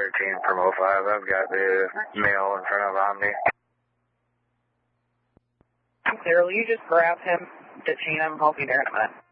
13 from 05. I've got the male in front of Omni. Clear, will you just grab him, detain him? I'll be there in a minute.